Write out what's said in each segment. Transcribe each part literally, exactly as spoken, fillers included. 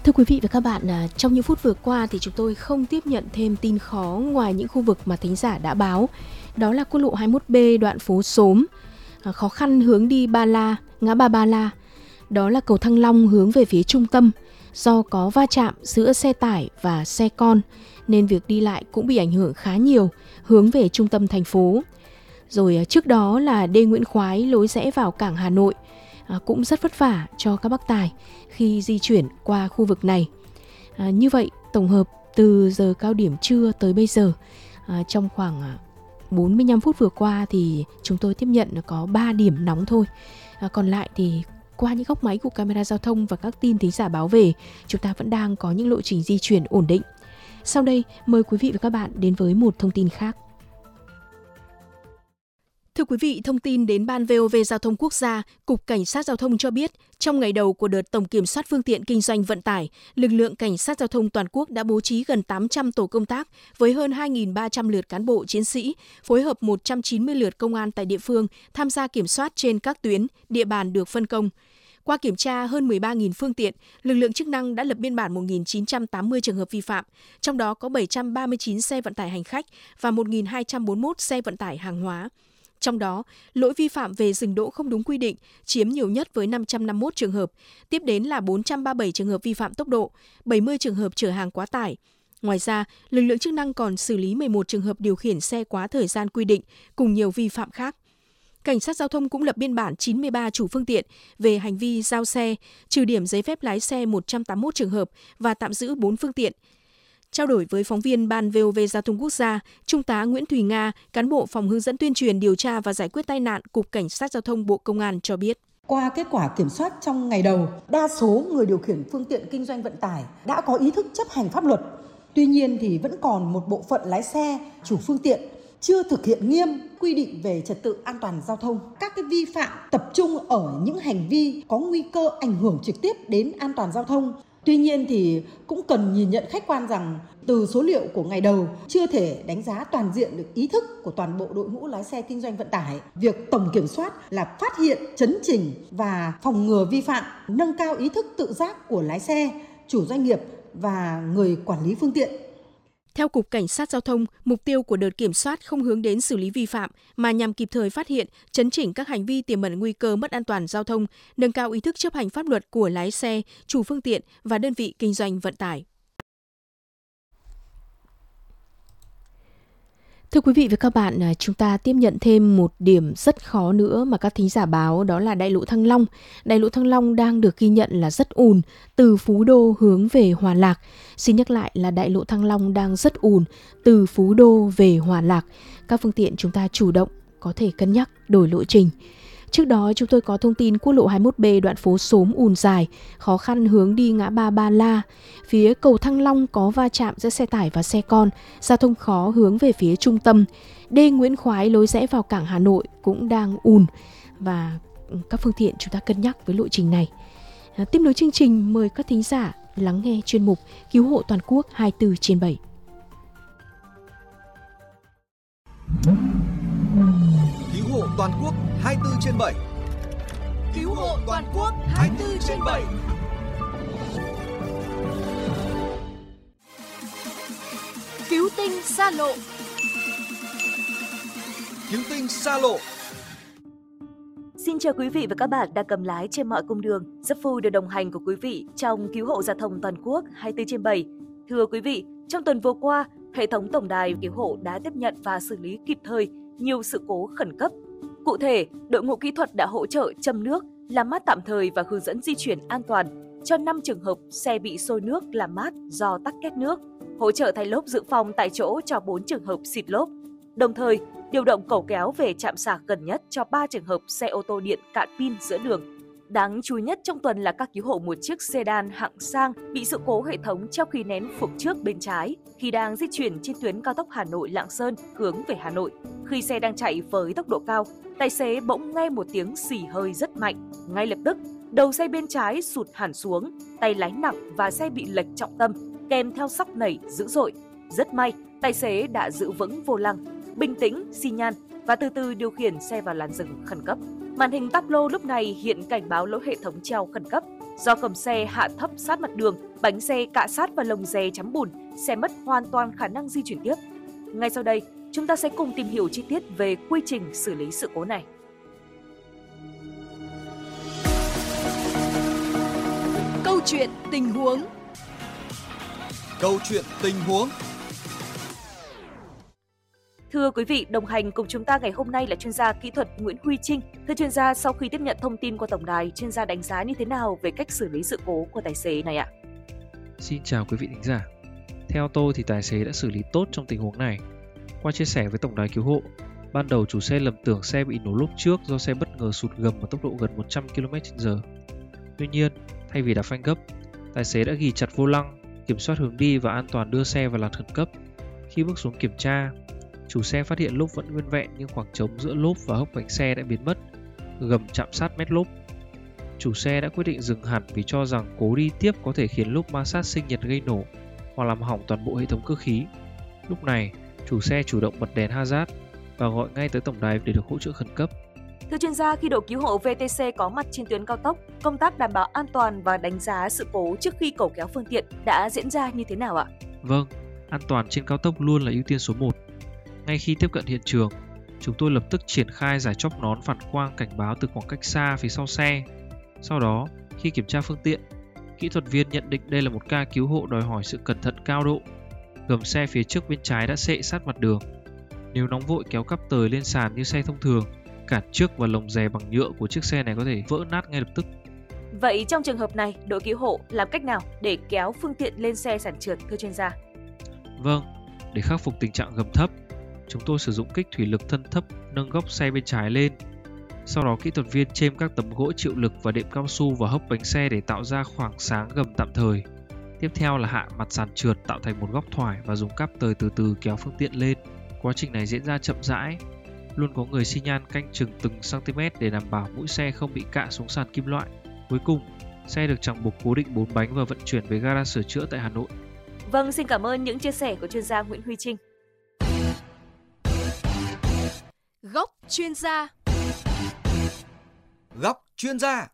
Thưa quý vị và các bạn, à, trong những phút vừa qua thì chúng tôi không tiếp nhận thêm tin khó ngoài những khu vực mà thính giả đã báo. Đó là quốc lộ hai mươi mốt B đoạn phố Xóm, à, khó khăn hướng đi Ba La, ngã ba Ba La. Đó là cầu Thăng Long hướng về phía trung tâm. Do có va chạm giữa xe tải và xe con nên việc đi lại cũng bị ảnh hưởng khá nhiều hướng về trung tâm thành phố. Rồi trước đó là đê Nguyễn Khoái lối rẽ vào cảng Hà Nội, à, cũng rất vất vả cho các bác tài khi di chuyển qua khu vực này. À, như vậy, tổng hợp từ giờ cao điểm trưa tới bây giờ, à, trong khoảng bốn mươi lăm phút vừa qua thì chúng tôi tiếp nhận có ba điểm nóng thôi. À, còn lại thì qua những góc máy của camera giao thông và các tin thính giả báo về, chúng ta vẫn đang có những lộ trình di chuyển ổn định. Sau đây, mời quý vị và các bạn đến với một thông tin khác. Thưa quý vị, thông tin đến Ban vê o vê Giao thông Quốc gia, Cục Cảnh sát Giao thông cho biết, trong ngày đầu của đợt tổng kiểm soát phương tiện kinh doanh vận tải, lực lượng Cảnh sát Giao thông toàn quốc đã bố trí gần tám trăm tổ công tác với hơn hai nghìn ba trăm lượt cán bộ chiến sĩ, phối hợp một trăm chín mươi lượt công an tại địa phương tham gia kiểm soát trên các tuyến, địa bàn được phân công. Qua kiểm tra hơn mười ba nghìn phương tiện, lực lượng chức năng đã lập biên bản một nghìn chín trăm tám mươi trường hợp vi phạm, trong đó có bảy trăm ba mươi chín xe vận tải hành khách và một nghìn hai trăm bốn mươi mốt xe vận tải hàng hóa. Trong đó, lỗi vi phạm về dừng đỗ không đúng quy định chiếm nhiều nhất với năm trăm năm mươi mốt trường hợp, tiếp đến là bốn trăm ba mươi bảy trường hợp vi phạm tốc độ, bảy mươi trường hợp chở hàng quá tải. Ngoài ra, lực lượng chức năng còn xử lý mười một trường hợp điều khiển xe quá thời gian quy định cùng nhiều vi phạm khác. Cảnh sát giao thông cũng lập biên bản chín mươi ba chủ phương tiện về hành vi giao xe, trừ điểm giấy phép lái xe một trăm tám mươi mốt trường hợp và tạm giữ bốn phương tiện. Trao đổi với phóng viên Ban vê o vê Giao thông Quốc gia, Trung tá Nguyễn Thùy Nga, cán bộ phòng hướng dẫn tuyên truyền điều tra và giải quyết tai nạn Cục Cảnh sát Giao thông Bộ Công an cho biết. Qua kết quả kiểm soát trong ngày đầu, đa số người điều khiển phương tiện kinh doanh vận tải đã có ý thức chấp hành pháp luật. Tuy nhiên thì vẫn còn một bộ phận lái xe, chủ phương tiện chưa thực hiện nghiêm quy định về trật tự an toàn giao thông. Các cái vi phạm tập trung ở những hành vi có nguy cơ ảnh hưởng trực tiếp đến an toàn giao thông. Tuy nhiên thì cũng cần nhìn nhận khách quan rằng từ số liệu của ngày đầu chưa thể đánh giá toàn diện được ý thức của toàn bộ đội ngũ lái xe kinh doanh vận tải. Việc tổng kiểm soát là phát hiện, chấn chỉnh và phòng ngừa vi phạm, nâng cao ý thức tự giác của lái xe, chủ doanh nghiệp và người quản lý phương tiện. Theo Cục Cảnh sát Giao thông, mục tiêu của đợt kiểm soát không hướng đến xử lý vi phạm mà nhằm kịp thời phát hiện, chấn chỉnh các hành vi tiềm ẩn nguy cơ mất an toàn giao thông, nâng cao ý thức chấp hành pháp luật của lái xe, chủ phương tiện và đơn vị kinh doanh vận tải. Thưa quý vị và các bạn, chúng ta tiếp nhận thêm một điểm rất khó nữa mà các thính giả báo, đó là đại lộ Thăng Long. Đại lộ Thăng Long đang được ghi nhận là rất ùn từ Phú Đô hướng về Hòa Lạc. Xin nhắc lại là đại lộ Thăng Long đang rất ùn từ Phú Đô về Hòa Lạc. Các phương tiện chúng ta chủ động có thể cân nhắc đổi lộ trình. Trước đó chúng tôi có thông tin quốc lộ hai mươi mốt B đoạn phố Xóm ùn dài, khó khăn hướng đi ngã ba Ba La. Phía cầu Thăng Long có va chạm giữa xe tải và xe con, giao thông khó hướng về phía trung tâm. Đê Nguyễn Khoái lối rẽ vào cảng Hà Nội cũng đang ùn và các phương tiện chúng ta cân nhắc với lộ trình này. À, tiếp nối chương trình, mời các thính giả lắng nghe chuyên mục Cứu hộ toàn quốc hai mươi bốn trên bảy. Cứu hộ toàn quốc hai mươi bốn trên bảy. Cứu hộ toàn quốc hai mươi bốn trên bảy. Cứu tinh xa lộ. Cứu tinh xa lộ. Xin chào quý vị và các bạn đang cầm lái trên mọi cung đường. Rất vui được đồng hành của quý vị trong Cứu hộ giao thông toàn quốc hai mươi bốn trên bảy. Thưa quý vị, trong tuần vừa qua, hệ thống tổng đài cứu hộ đã tiếp nhận và xử lý kịp thời nhiều sự cố khẩn cấp. Cụ thể, đội ngũ kỹ thuật đã hỗ trợ châm nước, làm mát tạm thời và hướng dẫn di chuyển an toàn cho năm trường hợp xe bị sôi nước làm mát do tắc két nước, hỗ trợ thay lốp dự phòng tại chỗ cho bốn trường hợp xịt lốp. Đồng thời, điều động cẩu kéo về trạm sạc gần nhất cho ba trường hợp xe ô tô điện cạn pin giữa đường. Đáng chú ý nhất trong tuần là các cứu hộ một chiếc sedan hạng sang bị sự cố hệ thống treo khí nén phục trước bên trái khi đang di chuyển trên tuyến cao tốc Hà Nội - Lạng Sơn hướng về Hà Nội. Khi xe đang chạy với tốc độ cao, tài xế bỗng nghe một tiếng xì hơi rất mạnh. Ngay lập tức, đầu xe bên trái sụt hẳn xuống, tay lái nặng và xe bị lệch trọng tâm, kèm theo sóc nảy dữ dội. Rất may, tài xế đã giữ vững vô lăng, bình tĩnh, xi nhan và từ từ điều khiển xe vào làn dừng khẩn cấp. Màn hình tablo lúc này hiện cảnh báo lỗi hệ thống treo khẩn cấp. Do cầm xe hạ thấp sát mặt đường, bánh xe cạ sát vào lồng rè chắn bùn, xe mất hoàn toàn khả năng di chuyển tiếp. Ngay sau đây, chúng ta sẽ cùng tìm hiểu chi tiết về quy trình xử lý sự cố này. Câu chuyện tình huống. Câu chuyện tình huống. Thưa quý vị, đồng hành cùng chúng ta ngày hôm nay là chuyên gia kỹ thuật Nguyễn Huy Trinh. Thưa chuyên gia, sau khi tiếp nhận thông tin qua tổng đài, chuyên gia đánh giá như thế nào về cách xử lý sự cố của tài xế này ạ? Xin chào quý vị thính giả. Theo tôi thì tài xế đã xử lý tốt trong tình huống này. Qua chia sẻ với tổng đài cứu hộ, ban đầu chủ xe lầm tưởng xe bị nổ lốp trước do xe bất ngờ sụt gầm ở tốc độ gần một trăm ki lô mét trên giờ. Tuy nhiên, thay vì đạp phanh gấp, tài xế đã ghì chặt vô lăng, kiểm soát hướng đi và an toàn đưa xe vào làn khẩn cấp. Khi bước xuống kiểm tra, chủ xe phát hiện lốp vẫn nguyên vẹn nhưng khoảng trống giữa lốp và hốc bánh xe đã biến mất, gầm chạm sát mét lốp. Chủ xe đã quyết định dừng hẳn vì cho rằng cố đi tiếp có thể khiến lốp ma sát sinh nhiệt gây nổ hoặc làm hỏng toàn bộ hệ thống cơ khí. Lúc này, chủ xe chủ động bật đèn hazard và gọi ngay tới tổng đài để được hỗ trợ khẩn cấp. Thưa chuyên gia, khi đội cứu hộ vê tê xê có mặt trên tuyến cao tốc, công tác đảm bảo an toàn và đánh giá sự cố trước khi cẩu kéo phương tiện đã diễn ra như thế nào ạ? Vâng, an toàn trên cao tốc luôn là ưu tiên số một. Ngay khi tiếp cận hiện trường, chúng tôi lập tức triển khai giải chóp nón phản quang cảnh báo từ khoảng cách xa phía sau xe. Sau đó, khi kiểm tra phương tiện, kỹ thuật viên nhận định đây là một ca cứu hộ đòi hỏi sự cẩn thận cao độ. Gầm xe phía trước bên trái đã xệ sát mặt đường. Nếu nóng vội kéo cắp tời lên sàn như xe thông thường, cản trước và lồng rè bằng nhựa của chiếc xe này có thể vỡ nát ngay lập tức. Vậy trong trường hợp này, đội cứu hộ làm cách nào để kéo phương tiện lên xe sàn trượt, thưa chuyên gia? Vâng, để khắc phục tình trạng gầm thấp, chúng tôi sử dụng kích thủy lực thân thấp nâng góc xe bên trái lên. Sau đó kỹ thuật viên chêm các tấm gỗ chịu lực và đệm cao su vào hốc bánh xe để tạo ra khoảng sáng gầm tạm thời. Tiếp theo là hạ mặt sàn trượt tạo thành một góc thoải và dùng cáp tời từ từ kéo phương tiện lên. Quá trình này diễn ra chậm rãi, luôn có người xi nhan canh chừng từng cm để đảm bảo mũi xe không bị cạ xuống sàn kim loại. Cuối cùng, xe được chẳng buộc cố định bốn bánh và vận chuyển về gara sửa chữa tại Hà Nội. Vâng, xin cảm ơn những chia sẻ của chuyên gia Nguyễn Huy Trinh. Góc chuyên gia. Góc chuyên gia.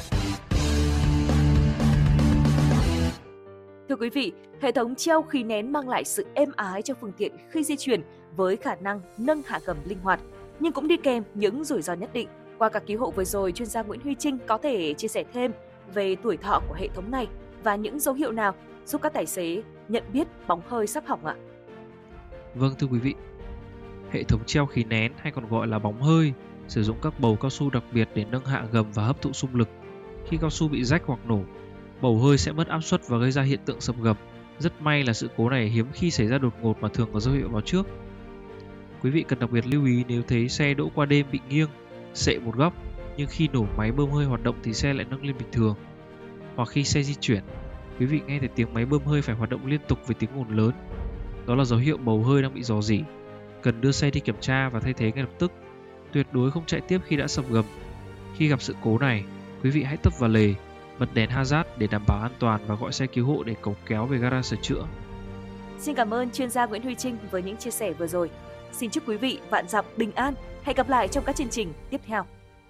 Thưa quý vị, hệ thống treo khí nén mang lại sự êm ái cho phương tiện khi di chuyển với khả năng nâng hạ gầm linh hoạt, nhưng cũng đi kèm những rủi ro nhất định. Qua các cứu hộ vừa rồi, chuyên gia Nguyễn Huy Trinh có thể chia sẻ thêm về tuổi thọ của hệ thống này và những dấu hiệu nào giúp các tài xế nhận biết bóng hơi sắp hỏng ạ? Vâng thưa quý vị, hệ thống treo khí nén hay còn gọi là bóng hơi sử dụng các bầu cao su đặc biệt để nâng hạ gầm và hấp thụ xung lực. Khi cao su bị rách hoặc nổ, bầu hơi sẽ mất áp suất và gây ra hiện tượng sập gầm. Rất may là sự cố này hiếm khi xảy ra đột ngột mà thường có dấu hiệu báo trước. Quý vị cần đặc biệt lưu ý nếu thấy xe đỗ qua đêm bị nghiêng, xệ một góc, nhưng khi nổ máy bơm hơi hoạt động thì xe lại nâng lên bình thường. Hoặc khi xe di chuyển, quý vị nghe thấy tiếng máy bơm hơi phải hoạt động liên tục với tiếng ồn lớn. Đó là dấu hiệu bầu hơi đang bị rò rỉ. Cần đưa xe đi kiểm tra và thay thế ngay lập tức. Tuyệt đối không chạy tiếp khi đã sập gầm. Khi gặp sự cố này, quý vị hãy tấp vào lề, bật đèn hazard để đảm bảo an toàn và gọi xe cứu hộ để cẩu kéo về gara sửa chữa. Xin cảm ơn chuyên gia Nguyễn Huy Trinh với những chia sẻ vừa rồi. Xin chúc quý vị vạn dặm bình an. Hẹn gặp lại trong các chương trình tiếp theo.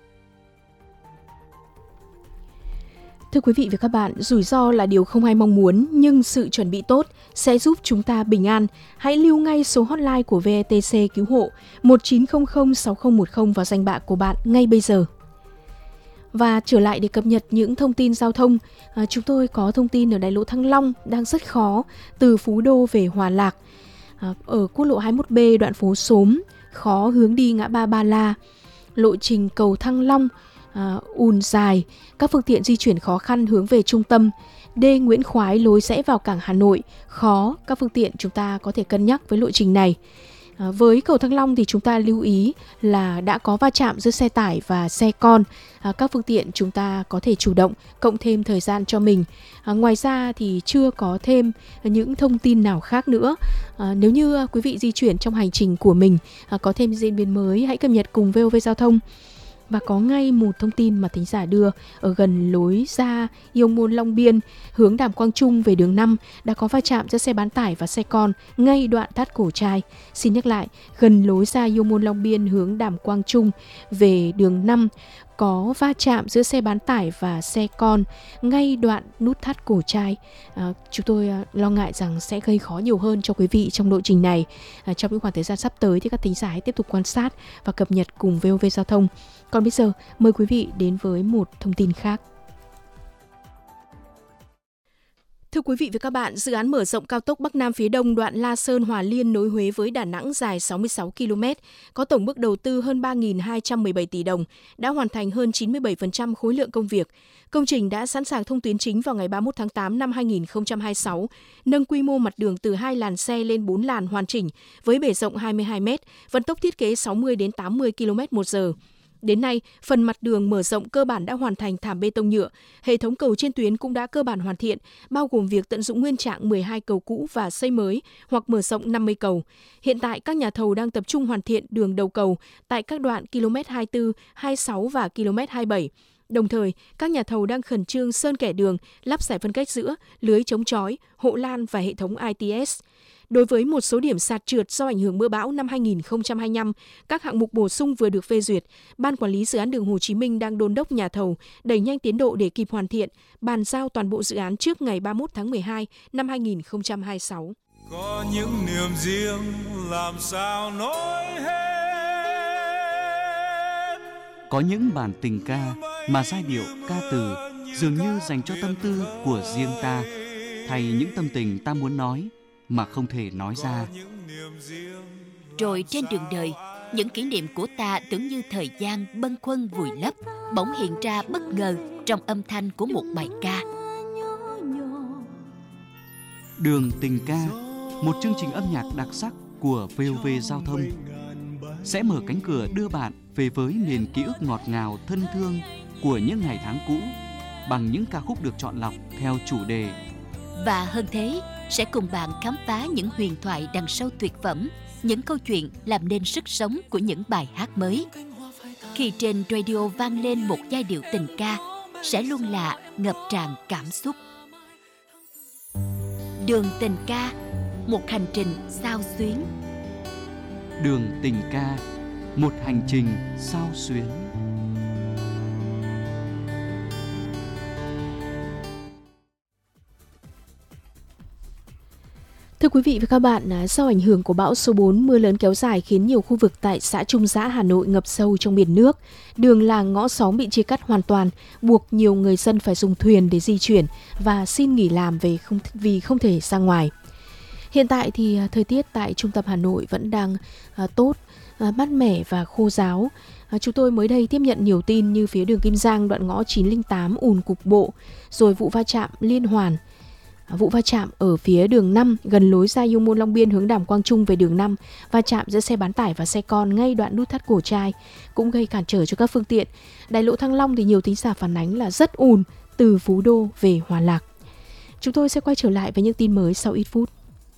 Thưa quý vị và các bạn, rủi ro là điều không ai mong muốn, nhưng sự chuẩn bị tốt sẽ giúp chúng ta bình an. Hãy lưu ngay số hotline của vê tê xê cứu hộ một chín không không sáu không một không vào danh bạ của bạn ngay bây giờ. Và trở lại để cập nhật những thông tin giao thông, à, chúng tôi có thông tin ở đại lộ Thăng Long đang rất khó từ Phú Đô về Hòa Lạc. À, ở quốc lộ hai mươi mốt B đoạn phố Xóm, khó hướng đi ngã ba Ba La. Lộ trình cầu Thăng Long, à, ùn dài, các phương tiện di chuyển khó khăn hướng về trung tâm. D Nguyễn Khoái lối rẽ vào cảng Hà Nội, khó, các phương tiện chúng ta có thể cân nhắc với lộ trình này. À, với cầu Thăng Long thì chúng ta lưu ý là đã có va chạm giữa xe tải và xe con. À, các phương tiện chúng ta có thể chủ động cộng thêm thời gian cho mình. À, ngoài ra thì chưa có thêm những thông tin nào khác nữa. À, nếu như quý vị di chuyển trong hành trình của mình à, có thêm diễn biến mới, hãy cập nhật cùng vê o vê Giao thông. Và có ngay một thông tin mà thính giả đưa ở gần lối ra Yêu Môn Long Biên hướng Đàm Quang Trung về đường năm đã có va chạm giữa xe bán tải và xe con ngay đoạn Thắt Cổ Trai. Xin nhắc lại, gần lối ra Yêu Môn Long Biên hướng Đàm Quang Trung về đường năm có có va chạm giữa xe bán tải và xe con ngay đoạn nút thắt Cổ Trai. À, chúng tôi à, lo ngại rằng sẽ gây khó nhiều hơn cho quý vị trong lộ trình này. À, trong những khoảng thời gian sắp tới thì các thính giả hãy tiếp tục quan sát và cập nhật cùng vê o vê Giao thông. Còn bây giờ mời quý vị đến với một thông tin khác. Thưa quý vị và các bạn, dự án mở rộng cao tốc Bắc Nam phía Đông đoạn La Sơn - Hòa Liên nối Huế với Đà Nẵng dài sáu mươi sáu ki lô mét, có tổng mức đầu tư hơn ba nghìn hai trăm mười bảy tỷ đồng, đã hoàn thành hơn chín mươi bảy phần trăm khối lượng công việc. Công trình đã sẵn sàng thông tuyến chính vào ngày ba mươi mốt tháng tám năm hai nghìn không trăm hai mươi sáu, nâng quy mô mặt đường từ hai làn xe lên bốn làn hoàn chỉnh với bề rộng hai mươi hai mét, vận tốc thiết kế sáu mươi đến tám mươi ki lô mét một giờ. Đến nay, phần mặt đường mở rộng cơ bản đã hoàn thành thảm bê tông nhựa, hệ thống cầu trên tuyến cũng đã cơ bản hoàn thiện, bao gồm việc tận dụng nguyên trạng mười hai cầu cũ và xây mới hoặc mở rộng năm mươi cầu. Hiện tại, các nhà thầu đang tập trung hoàn thiện đường đầu cầu tại các đoạn ki lô mét hai mươi tư, hai mươi sáu và ki lô mét hai mươi bảy. Đồng thời, các nhà thầu đang khẩn trương sơn kẻ đường, lắp giải phân cách giữa, lưới chống chói, hộ lan và hệ thống i tê ét. Đối với một số điểm sạt trượt do ảnh hưởng mưa bão năm hai nghìn không trăm hai mươi lăm, các hạng mục bổ sung vừa được phê duyệt, Ban Quản lý Dự án đường Hồ Chí Minh đang đôn đốc nhà thầu đẩy nhanh tiến độ để kịp hoàn thiện, bàn giao toàn bộ dự án trước ngày ba mươi mốt tháng mười hai năm hai nghìn không trăm hai mươi sáu. Có những niềm riêng làm sao nói hết. Có những bản tình ca mà giai điệu ca từ dường như dành cho tâm tư của riêng ta, thay những tâm tình ta muốn nói mà không thể nói ra. Rồi trên đường đời, những kỷ niệm của ta tưởng như thời gian bâng khuâng vùi lấp, bỗng hiện ra bất ngờ trong âm thanh của một bài ca. Đường tình ca, một chương trình âm nhạc đặc sắc của vê o vê Giao thông, sẽ mở cánh cửa đưa bạn về với miền ký ức ngọt ngào thân thương của những ngày tháng cũ bằng những ca khúc được chọn lọc theo chủ đề. Và hơn thế, sẽ cùng bạn khám phá những huyền thoại đằng sau tuyệt phẩm, những câu chuyện làm nên sức sống của những bài hát mới. Khi trên radio vang lên một giai điệu tình ca, sẽ luôn là ngập tràn cảm xúc. Đường tình ca, một hành trình xao xuyến. Đường tình ca, một hành trình xao xuyến. Thưa quý vị và các bạn, do ảnh hưởng của bão số bốn, mưa lớn kéo dài khiến nhiều khu vực tại xã Trung Giã, Hà Nội ngập sâu trong biển nước. Đường làng ngõ xóm bị chia cắt hoàn toàn, buộc nhiều người dân phải dùng thuyền để di chuyển và xin nghỉ làm về không, vì không thể ra ngoài. Hiện tại thì thời tiết tại trung tâm Hà Nội vẫn đang uh, tốt, uh, mát mẻ và khô ráo. Uh, chúng tôi mới đây tiếp nhận nhiều tin như phía đường Kim Giang đoạn ngõ chín không tám ùn cục bộ, rồi vụ va chạm liên hoàn. Vụ va chạm ở phía đường năm gần lối ra Yêu Môn Long Biên hướng Đàm Quang Trung về đường năm, va chạm giữa xe bán tải và xe con ngay đoạn nút thắt Cổ Trai cũng gây cản trở cho các phương tiện. Đại lộ Thăng Long thì nhiều thính giả phản ánh là rất ùn từ Phú Đô về Hòa Lạc. Chúng tôi sẽ quay trở lại với những tin mới sau ít phút.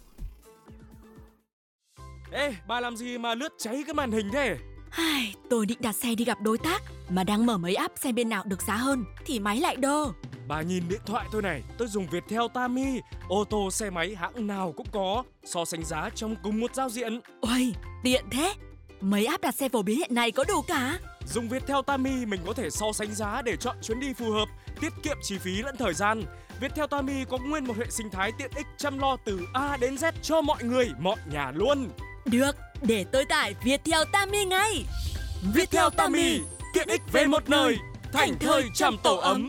Ê, bà làm gì mà lướt cháy cái màn hình thế? Ai, tôi định đặt xe đi gặp đối tác mà đang mở mấy app xem bên nào được giá hơn thì máy lại đơ. Bà nhìn điện thoại tôi này, tôi dùng Viettel Tami, ô tô xe máy hãng nào cũng có, so sánh giá trong cùng một giao diện. Ôi, tiện thế. Mấy app đặt xe phổ biến hiện nay có đủ cả. Dùng Viettel Tami mình có thể so sánh giá để chọn chuyến đi phù hợp, tiết kiệm chi phí lẫn thời gian. Viettel Tami có nguyên một hệ sinh thái tiện ích chăm lo từ A đến Z cho mọi người, mọi nhà luôn. Được, để tôi tải Viettel Tami ngay. Viettel Tami, tiện ích về một nơi, thành thơi chăm tổ ấm.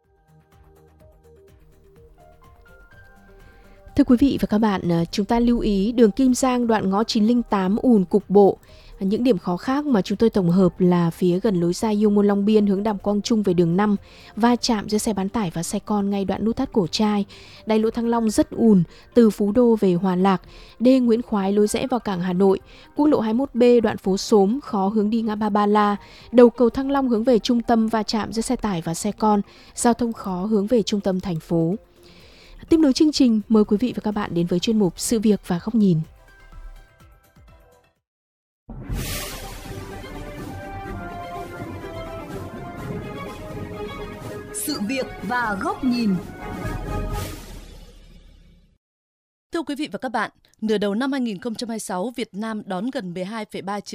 Thưa quý vị và các bạn, chúng ta lưu ý đường Kim Giang đoạn ngõ chín không tám ùn cục bộ. Những điểm khó khác mà chúng tôi tổng hợp là phía gần lối ra Yêu Môn Long Biên hướng Đàm Quang Trung về đường năm, va chạm giữa xe bán tải và xe con ngay đoạn nút thắt Cổ Trai. Đại lộ Thăng Long rất ùn từ Phú Đô về Hòa Lạc, đê Nguyễn Khoái lối rẽ vào cảng Hà Nội, quốc lộ hai mươi mốt B đoạn phố Xóm khó hướng đi ngã ba Ba La, đầu cầu Thăng Long hướng về trung tâm va chạm giữa xe tải và xe con, giao thông khó hướng về trung tâm thành phố. Tiếp nối chương trình, mời quý vị và các bạn đến với chuyên mục Sự việc và góc nhìn. Sự việc và góc nhìn. Thưa quý vị và các bạn, nửa đầu năm hai nghìn không trăm hai mươi sáu, Việt Nam đón gần mười hai phẩy ba triệu